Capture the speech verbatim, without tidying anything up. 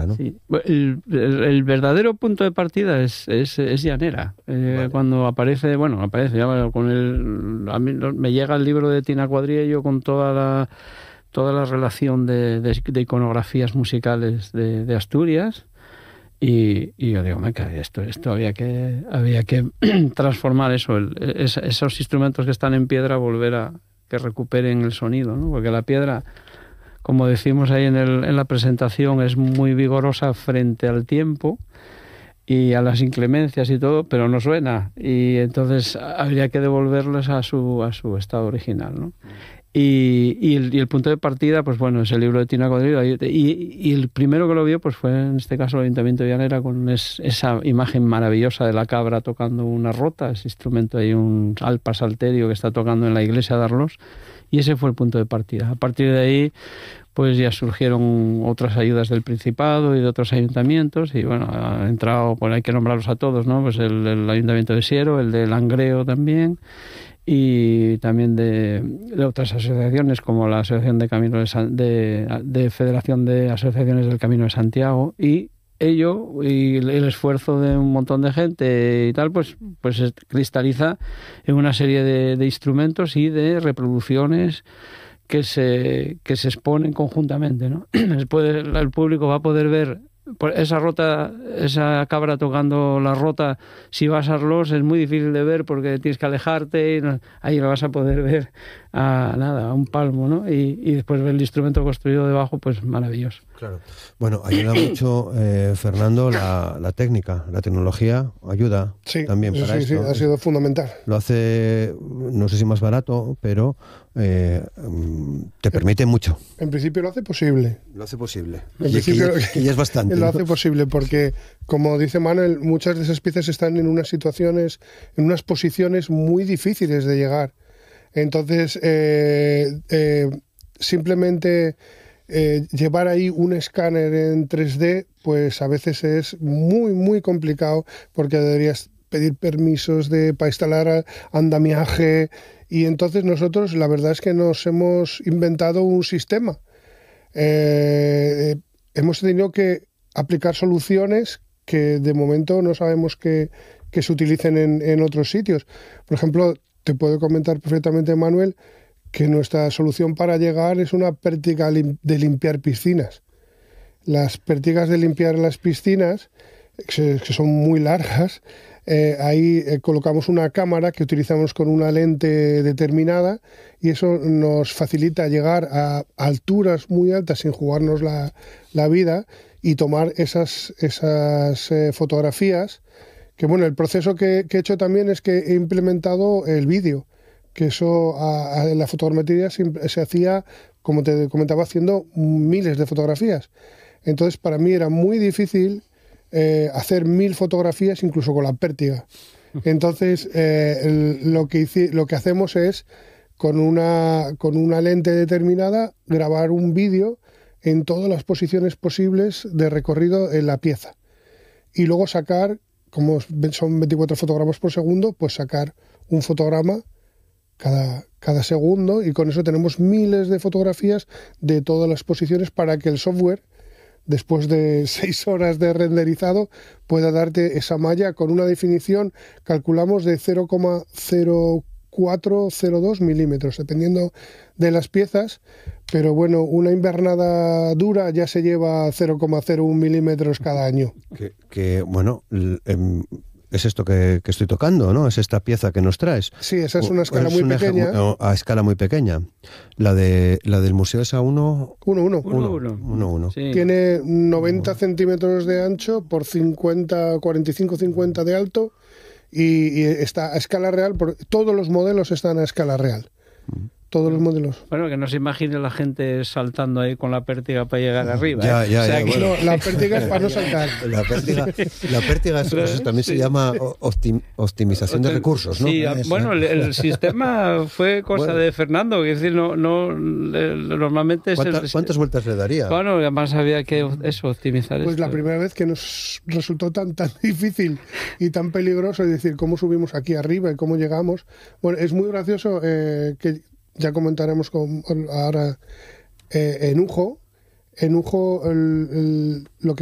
otra, ¿no? Sí. El, el, el verdadero punto de partida es, es, es Llanera. Eh, vale. Cuando aparece, bueno, aparece ya con el... A mí me llega el libro de Tina Cuadriello con toda la toda la relación de, de, de iconografías musicales de, de Asturias. Y, y yo digo, me cae esto, esto había que había que transformar eso, el, es, esos instrumentos que están en piedra, volver a que recuperen el sonido, ¿no? Porque la piedra, como decimos ahí en, el, en la presentación, es muy vigorosa frente al tiempo y a las inclemencias y todo, pero no suena, y entonces habría que devolverlos a su a su estado original, ¿no? Y, y, el, y el punto de partida, pues bueno, es el libro de Tina Cuadriello, y, y el primero que lo vio pues fue en este caso el Ayuntamiento de Llanera, con es, esa imagen maravillosa de la cabra tocando una rota, ese instrumento ahí, un alpa salterio que está tocando en la iglesia de Arlós, y ese fue el punto de partida. A partir de ahí pues ya surgieron otras ayudas del Principado y de otros ayuntamientos, y bueno, ha entrado, pues hay que nombrarlos a todos, ¿no? Pues el, el Ayuntamiento de Siero, el de Langreo también, y también de, de otras asociaciones como la Asociación de Camino de, San, de, de Federación de Asociaciones del Camino de Santiago, y ello y el esfuerzo de un montón de gente y tal, pues pues se cristaliza en una serie de, de instrumentos y de reproducciones que se que se exponen conjuntamente, ¿no? Después el público va a poder ver esa rota, esa cabra tocando la rota. Si vas a Arlós es muy difícil de ver porque tienes que alejarte, y no, ahí lo vas a poder ver a nada, a un palmo, ¿no? Y, y después ver el instrumento construido debajo, pues maravilloso. Claro. Bueno, ayuda mucho, eh, Fernando, la, la técnica, la tecnología ayuda sí, también para sí, esto. Sí, ha sido fundamental. Lo hace, no sé si más barato, pero eh, te permite mucho. En principio lo hace posible. Lo hace posible. En y principio que ya, que ya es bastante. Lo ¿no? hace posible porque, como dice Manuel, muchas de esas piezas están en unas situaciones, en unas posiciones muy difíciles de llegar. Entonces, eh, eh, simplemente eh, llevar ahí un escáner en tres D, pues a veces es muy, muy complicado, porque deberías pedir permisos de, para instalar andamiaje, y entonces nosotros la verdad es que nos hemos inventado un sistema. Eh, hemos tenido que aplicar soluciones que de momento no sabemos que, que se utilicen en, en otros sitios. Por ejemplo, te puedo comentar perfectamente, Manuel, que nuestra solución para llegar es una pértiga de limpiar piscinas. Las pértigas de limpiar las piscinas, que son muy largas, eh, ahí eh, colocamos una cámara que utilizamos con una lente determinada, y eso nos facilita llegar a alturas muy altas sin jugarnos la, la vida y tomar esas, esas eh, fotografías. Que bueno, el proceso que, que he hecho también es que he implementado el vídeo, que eso a, a la fotogrametría se, se hacía, como te comentaba, haciendo miles de fotografías. Entonces para mí era muy difícil eh, hacer mil fotografías incluso con la pértiga. Entonces eh, el, lo, que hice, lo que hacemos es con una, con una lente determinada grabar un vídeo en todas las posiciones posibles de recorrido en la pieza, y luego sacar, como son veinticuatro fotogramas por segundo, pues sacar un fotograma cada, cada segundo, y con eso tenemos miles de fotografías de todas las posiciones para que el software, después de seis horas de renderizado, pueda darte esa malla con una definición, calculamos, de cero coma cero cuatro cero dos milímetros, dependiendo de las piezas, pero bueno, una invernada dura ya se lleva cero coma cero uno milímetros cada año. Que, que bueno, es esto que, que estoy tocando, ¿no? Es esta pieza que nos traes. Sí, esa es una escala es muy una pequeña. Eje, a escala muy pequeña. La de la del museo es a uno... uno uno. uno uno. Sí. Tiene noventa centímetros de ancho por cincuenta, cuarenta y cinco cincuenta de alto, y, y está a escala real. Por, todos los modelos están a escala real. Mm. Todos los modelos. Bueno, que no se imagine la gente saltando ahí con la pértiga para llegar arriba. Ya, ¿eh? ya, o sea, ya, que... bueno. No, la pértiga es para no saltar. La pértiga, la pértiga es, eso también sí. se llama optim, optimización de recursos, ¿no? Sí, es, bueno, el, el sistema fue cosa bueno. de Fernando, es decir, no, no normalmente... ¿Cuántas, el, ¿Cuántas vueltas le daría? Bueno, además había que eso, optimizar Pues esto. La primera vez que nos resultó tan, tan difícil y tan peligroso, es decir, cómo subimos aquí arriba y cómo llegamos. Bueno, es muy gracioso eh, que... Ya comentaremos con, ahora eh, en Ujo. En Ujo el, el, lo que